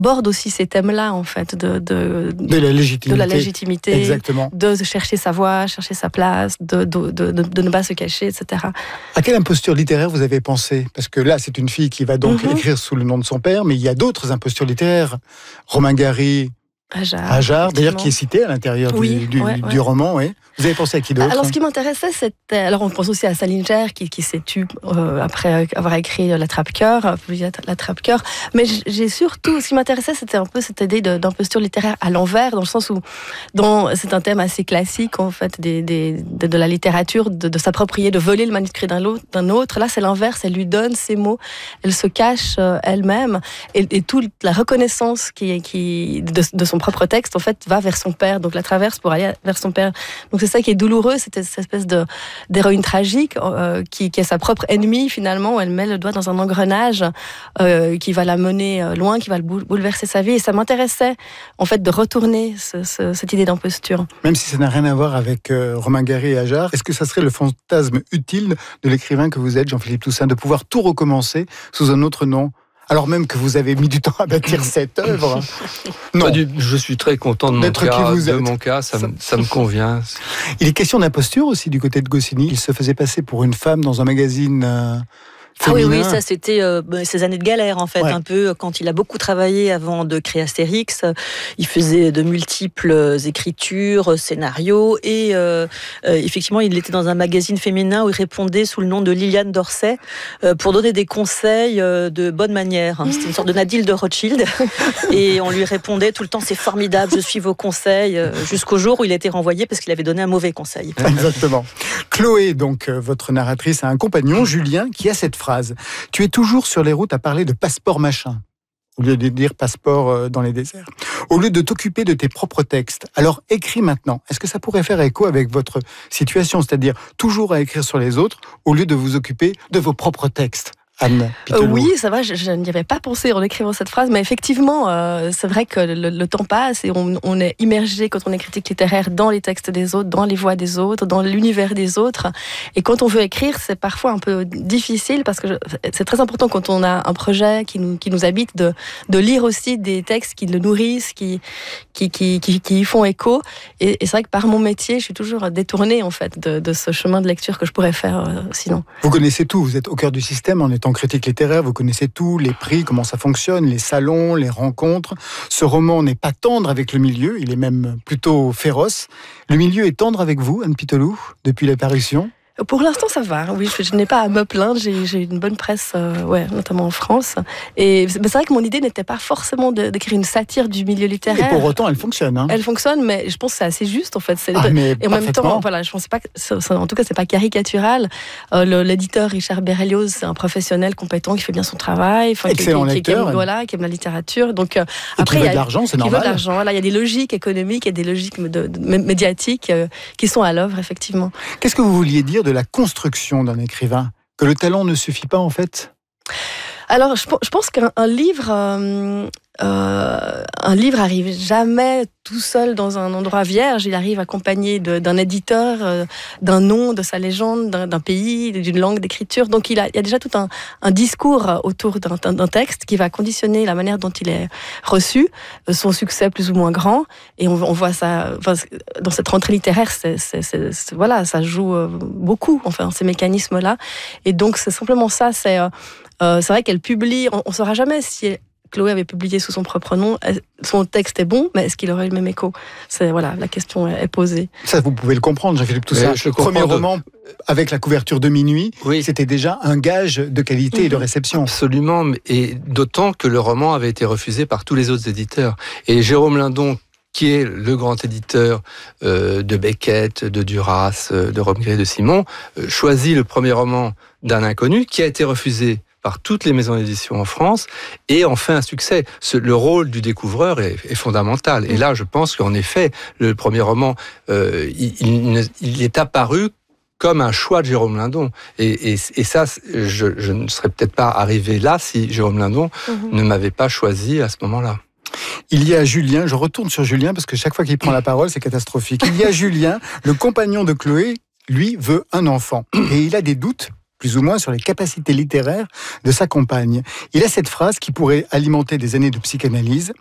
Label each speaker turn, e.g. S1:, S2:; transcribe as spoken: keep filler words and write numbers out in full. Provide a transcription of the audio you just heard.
S1: borde aussi ces thèmes-là, en fait, de, de,
S2: de, la, légitimité.
S1: de la légitimité,
S2: Exactement.
S1: de chercher sa voix, chercher sa place, de, de, de, de, de ne pas se cacher, et cetera.
S2: À quelle imposture littéraire vous avez pensé? Parce que là, c'est une fille qui va donc mm-hmm. écrire sous le nom de son père, mais il y a d'autres impostures littéraires. Romain Gary,
S1: Ajar,
S2: Ajar d'ailleurs, qui est cité à l'intérieur
S1: oui,
S2: du, du,
S1: ouais,
S2: du
S1: ouais.
S2: roman. Oui. Vous avez pensé à qui d'autre?
S1: Alors, ce qui m'intéressait, c'était... Alors, on pense aussi à Salinger, qui, qui s'est tue euh, après avoir écrit La Trappe-Cœur, La Trappe-Cœur. Mais j'ai surtout... Ce qui m'intéressait, c'était un peu cette idée de, d'imposture littéraire à l'envers, dans le sens où dans, c'est un thème assez classique, en fait, des, des, de, de la littérature, de, de s'approprier, de voler le manuscrit d'un autre, d'un autre. Là, c'est l'inverse. Elle lui donne ses mots. Elle se cache euh, elle-même. Et, et toute la reconnaissance qui, qui, de, de son propre texte, en fait, va vers son père. Donc, la traverse pour aller vers son père. Donc, c'est ça qui est douloureux, cette espèce de, d'héroïne tragique euh, qui, qui est sa propre ennemie, finalement, où elle met le doigt dans un engrenage euh, qui va la mener loin, qui va le bouleverser sa vie. Et ça m'intéressait, en fait, de retourner ce, ce, cette idée d'imposture.
S2: Même si ça n'a rien à voir avec euh, Romain Gary et Ajar, est-ce que ça serait le fantasme utile de l'écrivain que vous êtes, Jean-Philippe Toussaint, de pouvoir tout recommencer sous un autre nom ? Alors même que vous avez mis du temps à bâtir cette œuvre.
S3: Non. Du, je suis très content de mon
S2: D'être
S3: cas.
S2: Qui vous
S3: de
S2: êtes.
S3: mon cas, ça, ça, ça me convient.
S2: Il est question d'imposture aussi du côté de Goscinny. Il se faisait passer pour une femme dans un magazine. Euh...
S4: Ah oui, oui, ça c'était euh, ces années de galère en fait, ouais. un peu quand il a beaucoup travaillé avant de créer Astérix. Il faisait de multiples écritures, scénarios et euh, euh, effectivement il était dans un magazine féminin où il répondait sous le nom de Liliane Dorset euh, pour donner des conseils euh, de bonne manière. C'était une sorte de Nadine de Rothschild et on lui répondait tout le temps c'est formidable, je suis vos conseils, euh, jusqu'au jour où il a été renvoyé parce qu'il avait donné un mauvais conseil.
S2: Exactement. Chloé, donc votre narratrice, a un compagnon, Julien, qui a cette phrase. Tu es toujours sur les routes à parler de passeport machin, au lieu de dire passeport dans les déserts. Au lieu de t'occuper de tes propres textes, alors écris maintenant. Est-ce que ça pourrait faire écho avec votre situation, c'est-à-dire toujours à écrire sur les autres, au lieu de vous occuper de vos propres textes? Anne
S1: euh, oui, ça va, je, je n'y avais pas pensé en écrivant cette phrase, mais effectivement, euh, c'est vrai que le, le temps passe et on, on est immergé quand on est critique littéraire dans les textes des autres, dans les voix des autres, dans l'univers des autres. Et quand on veut écrire, c'est parfois un peu difficile parce que je, c'est très important quand on a un projet qui nous, qui nous habite de, de lire aussi des textes qui le nourrissent, qui, qui, qui, qui, qui y font écho. Et, et c'est vrai que par mon métier, je suis toujours détournée en fait de, de ce chemin de lecture que je pourrais faire euh, sinon.
S2: Vous connaissez tout, vous êtes au cœur du système en étant critique littéraire, vous connaissez tout, les prix, comment ça fonctionne, les salons, les rencontres. Ce roman n'est pas tendre avec le milieu, il est même plutôt féroce. Le milieu est tendre avec vous, Anne Pitelou, depuis la parution ?
S1: Pour l'instant, ça va. Oui, je, je n'ai pas à me plaindre. J'ai, j'ai une bonne presse, euh, ouais, notamment en France. Et c'est vrai que mon idée n'était pas forcément de, d'écrire une satire du milieu littéraire.
S2: Et pour autant, elle fonctionne. Hein.
S1: Elle fonctionne, mais je pense que c'est assez juste, en fait. C'est
S2: ah, mais
S1: et en même temps, voilà, je pense pas que, en tout cas, c'est pas caricatural. Euh, le, l'éditeur Richard Berlioz, c'est un professionnel compétent qui fait bien son travail, enfin,
S2: excellent
S1: qui, qui,
S2: lecteur,
S1: qui, aime, voilà, qui aime la littérature. Donc euh,
S2: et
S1: après,
S2: qui veut
S1: il y a
S2: de l'argent, c'est
S1: qui
S2: normal.
S1: Veut de l'argent. Voilà, il y a des logiques économiques et des logiques de, de, de, médiatiques euh, qui sont à l'œuvre, effectivement.
S2: Qu'est-ce que vous vouliez dire de la construction d'un écrivain? Que le talent ne suffit pas, en fait?
S1: Alors, je, je pense qu'un un livre, euh, euh, un livre arrive jamais tout seul dans un endroit vierge. Il arrive accompagné de, d'un éditeur, euh, d'un nom, de sa légende, d'un, d'un pays, d'une langue d'écriture. Donc, il, a, il y a déjà tout un, un discours autour d'un, d'un texte qui va conditionner la manière dont il est reçu, son succès plus ou moins grand. Et on, on voit ça enfin, dans cette rentrée littéraire. C'est, c'est, c'est, c'est, voilà, ça joue beaucoup, enfin, ces mécanismes-là. Et donc, c'est simplement ça. C'est euh, Euh, c'est vrai qu'elle publie, on ne saura jamais si Chloé avait publié sous son propre nom, son texte est bon, mais est-ce qu'il aurait eu le même écho? C'est, voilà, la question est posée.
S2: Ça, vous pouvez le comprendre, Jean-Philippe Toussaint. Le premier roman, avec la couverture de Minuit, oui. C'était déjà un gage de qualité mmh. et de réception.
S3: Absolument, et d'autant que le roman avait été refusé par tous les autres éditeurs. Et Jérôme Lindon, qui est le grand éditeur euh, de Beckett, de Duras, euh, de Robbe-Gris, de Simon, euh, choisit le premier roman d'un inconnu qui a été refusé par toutes les maisons d'édition en France, et en fait un succès. Ce, le rôle du découvreur est, est fondamental. Et là, je pense qu'en effet, le premier roman, euh, il, il, il est apparu comme un choix de Jérôme Lindon. Et, et, et ça, je, je ne serais peut-être pas arrivé là si Jérôme Lindon mmh. ne m'avait pas choisi à ce moment-là.
S2: Il y a Julien, je retourne sur Julien, parce que chaque fois qu'il prend la parole, c'est catastrophique. Il y a Julien, le compagnon de Chloé, lui, veut un enfant. Et il a des doutes, plus ou moins, sur les capacités littéraires de sa compagne. Il a cette phrase qui pourrait alimenter des années de psychanalyse.